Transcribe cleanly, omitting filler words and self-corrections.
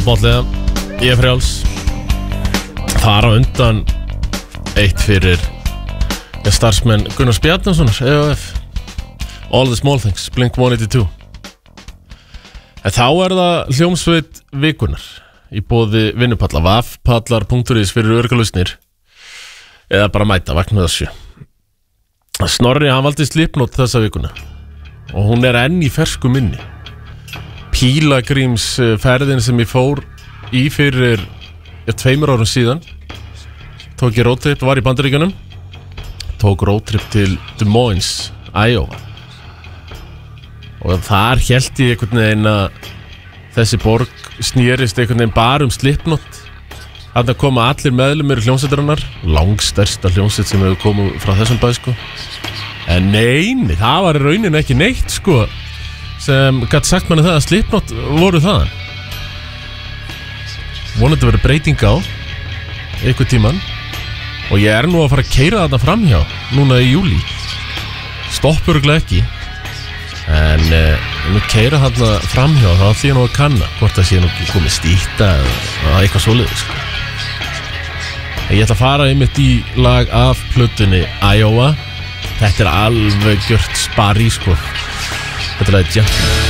botlega, ég frjáls. Þar á undan eitt fyrir starfsmenn Gunnar Bjarnasonar, EOF. All the small things, Blink-182. En þá það hljómsveit vikunar í boði vinnupalla, vafpallar.is fyrir öryggjalausnir eða bara mæta, vakna það 7. Snorri, hann valdi Slipknot þessa vikuna og hún enn í fersku minni. Pílagrímsferðin sem ég fór í fyrir 2 árum síðan. Tók ég roadtrip, var í Bandaríkjunum. Tók roadtrip til Des Moines, Iowa. Og þar hélt ég einhvern veginn að þessi borg snýrist einhvern veginn bara Slipknot. Þarna koma allir meðlimir hljómsveitarinnar, langstærsta hljómsveit sem hefur komið frá þessum bæ, sko. En nei, það var í rauninni ekki neitt, sko, sem gat sagt manni það að Slipknot voru þaðan. Vonandi verið breyting á einhvern tímann og ég nú að fara að keyra þarna framhjá núna í júlí. Stoppur örugglega ekki. En nú keyra þarna framhjá, þá því ég nú að kanna hvort það sé nú komið stýta eða eitthvað svoleiðis, sko. Ég ætla að fara einmitt í lag af plötunni Iowa. Þetta alveg gjört spari, sko. Þetta er Gentleman.